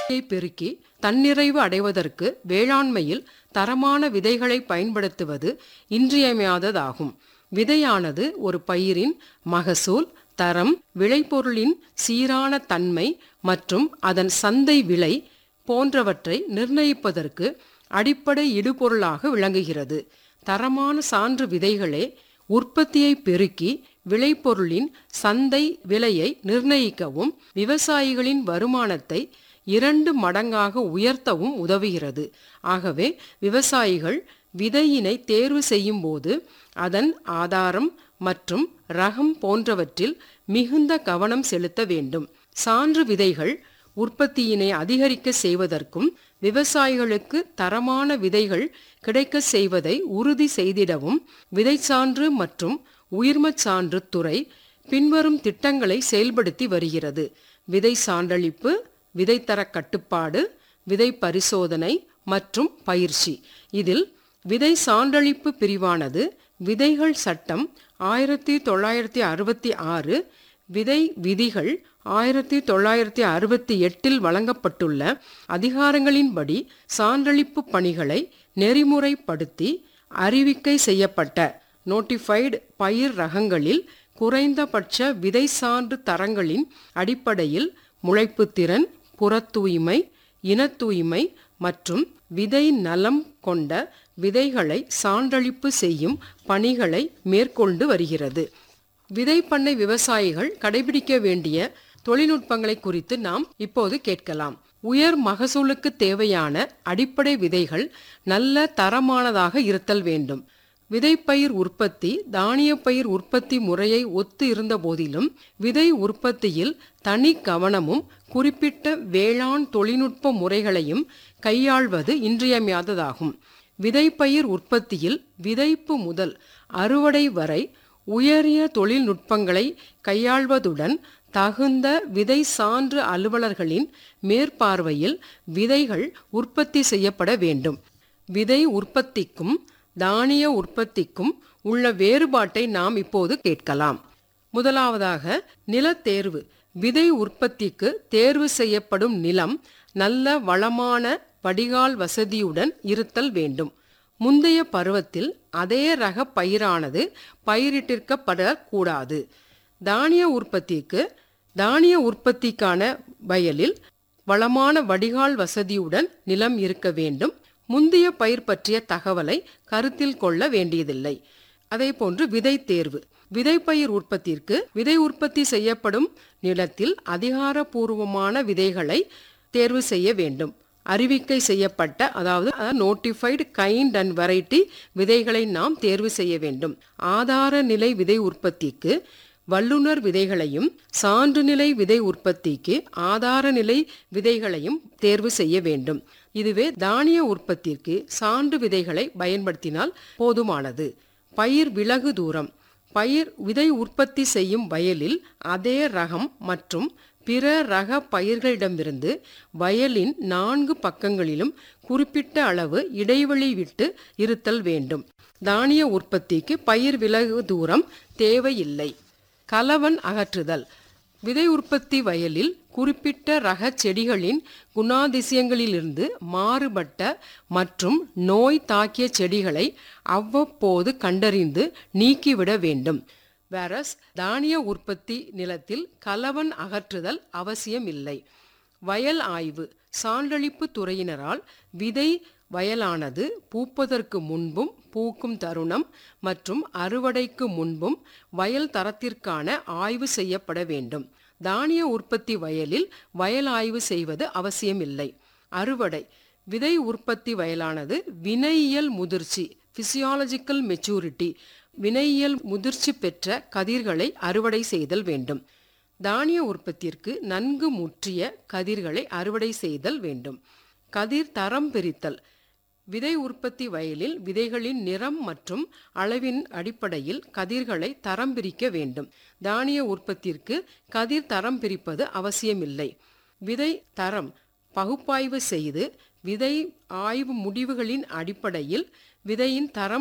பெருக்கி தன்னிறைவு அடைவதற்கு வேளாண்மையில் தரமான விதைகளை பயன்படுத்துவது இன்றியமையாததாகும். விதையானது ஒரு பயிரின் மகசூல், தரம், விளைபொருளின் சீரான தன்மை மற்றும் அதன் சந்தை விலை போன்றவற்றை நிர்ணயிப்பதற்கு அடிப்படை இடுபொருளாக விளங்குகிறது. தரமான சான்று விதைகளே உற்பத்தியை பெருக்கி விளைபொருளின் சந்தை விலையை நிர்ணயிக்கவும் விவசாயிகளின் வருமானத்தை 2 மடங்காக உயர்த்தவும் உதவுகிறது. ஆகவே விவசாயிகள் விதையினை தேர்வு செய்யும் போது அதன் ஆதாரம் மற்றும் ரகம் போன்றவற்றில் மிகுந்த கவனம் செலுத்த வேண்டும். சான்று விதைகள் உற்பத்தியினை அதிகரிக்க செய்வதற்கும் விவசாயிகளுக்கு தரமான விதைகள் கிடைக்க செய்வதை உறுதி செய்திடவும் விதைச்சான்று மற்றும் உயிர்மச் சான்று துறை பின்வரும் திட்டங்களை செயல்படுத்தி வருகிறது. விதை சான்றளிப்பு, விதைத்தர கட்டுப்பாடு, விதை பரிசோதனை மற்றும் பயிற்சி. இதில் விதை சான்றளிப்பு பிரிவானது விதைகள் சட்டம் 1966, விதை விதிகள் 1968 வழங்கப்பட்டுள்ள அதிகாரங்களின்படி சான்றளிப்பு பணிகளை நெறிமுறைப்படுத்தி அறிவிக்கை செய்யப்பட்ட நோட்டிஃபைடு பயிர் ரகங்களில் குறைந்தபட்ச விதை சான்று தரங்களின் அடிப்படையில் முளைப்புத்திறன், புறத்தூய்மை, இனத்தூய்மை மற்றும் விதை நலம் கொண்ட விதைகளை சான்றளிப்பு செய்யும் பணிகளை மேற்கொண்டு வருகிறது. விதைப்பண்ணை விவசாயிகள் கடைபிடிக்க வேண்டிய தொழில்நுட்பங்களை குறித்து நாம் இப்போது கேட்கலாம். உயர் மகசூலுக்கு தேவையான அடிப்படை விதைகள் நல்ல தரமானதாக இருத்தல் வேண்டும். விதைப்பயிர் உற்பத்தி தானிய பயிர் உற்பத்தி முறையை ஒத்து இருந்த போதிலும் விதை உற்பத்தியில் தனி கவனமும் குறிப்பிட்ட வேளாண் தொழில்நுட்ப முறைகளையும் கையாள்வது இன்றியமையாததாகும். விதைப்பயிர் உற்பத்தியில் விதைப்பு முதல் அறுவடை வரை உயரிய தொழில்நுட்பங்களை கையாள்வதுடன் தகுந்த விதை சான்று அலுவலர்களின் மேற்பார்வையில் விதைகள் உற்பத்தி செய்யப்பட வேண்டும். விதை உற்பத்திக்கும் தானிய உற்பத்திக்கும் உள்ள வேறுபாட்டை நாம் இப்போது கேட்கலாம். முதலாவதாக நிலத்தேர்வு. விதை உற்பத்திக்கு தேர்வு செய்யப்படும் நிலம் நல்ல வளமான வடிகால் வசதியுடன் இருத்தல் வேண்டும். முந்தைய பருவத்தில் அதே ரக பயிரானது பயிரிட்டிருக்கப்படக்கூடாது. தானிய உற்பத்திக்கான வயலில் வளமான வடிகால் வசதியுடன் நிலம் இருக்க வேண்டும். முந்தைய பயிர் பற்றிய தகவலை கருத்தில் கொள்ள வேண்டியதில்லை. அதே போன்று விதை தேர்வு. விதைப்பயிர் உற்பத்திற்கு விதை உற்பத்தி செய்யப்படும் நிலத்தில் அதிகாரப்பூர்வமான விதைகளை தேர்வு செய்ய வேண்டும். அறிவிக்கை செய்யப்பட்ட, அதாவது நோட்டிஃபைடு கைண்ட் அண்ட் வெரைட்டி விதைகளை நாம் தேர்வு செய்ய வேண்டும். ஆதார நிலை விதை உற்பத்திக்கு வல்லுநர் விதைகளையும் சான்றுநிலை விதை உற்பத்திக்கு ஆதார நிலை விதைகளையும் தேர்வு செய்ய வேண்டும். இதுவே தானிய உற்பத்திற்கு சான்று விதைகளை பயன்படுத்தினால் போதுமானது. பயிர் விலகு தூரம். பயிர் விதை உற்பத்தி செய்யும் வயலில் அதே ரகம் மற்றும் பிற ரக பயிர்களிடமிருந்து வயலின் 4 பக்கங்களிலும் குறிப்பிட்ட அளவு இடைவெளி விட்டு இருத்தல் வேண்டும். தானிய உற்பத்திக்கு பயிர் விலகு தூரம் தேவையில்லை. கலவன் அகற்றுதல். விதை உற்பத்தி வயலில் குறிப்பிட்ட ரக செடிகளின் குணாதிசயங்களிலிருந்து மாறுபட்ட மற்றும் நோய் தாக்கிய செடிகளை அவ்வப்போது கண்டறிந்து நீக்கிவிட வேண்டும். வேரஸ் தானிய உற்பத்தி நிலத்தில் கலவன் அகற்றுதல் அவசியமில்லை. வயல் ஆய்வு. சான்றளிப்பு துறையினரால் விதை வயலானது பூப்பதற்கு முன்பும் பூக்கும் தருணம் மற்றும் அறுவடைக்கு முன்பும் வயல் தரத்திற்கான ஆய்வு செய்யப்பட வேண்டும். தானிய உற்பத்தி வயலில் வயல் ஆய்வு செய்வது அவசியமில்லை. அறுவடை. விதை உற்பத்தி வயலானது வினையியல் முதிர்ச்சி பிசியாலஜிக்கல் மெச்சூரிட்டி வினையியல் முதிர்ச்சி பெற்ற கதிர்களை அறுவடை செய்தல் வேண்டும். தானிய உற்பத்திற்கு நன்கு முற்றிய கதிர்களை அறுவடை செய்தல் வேண்டும். கதிர் தரம் பிரித்தல். விதை உற்பத்தி வயலில் விதைகளின் நிறம் மற்றும் அளவின் அடிப்படையில் கதிர்களை தரம் பிரிக்க வேண்டும். தானிய உற்பத்திற்கு கதிர் தரம் பிரிப்பது அவசியமில்லை. விதை தரம் பகுப்பாய்வு செய்து விதை ஆய்வு முடிவுகளின் அடிப்படையில் விதையின் தரம்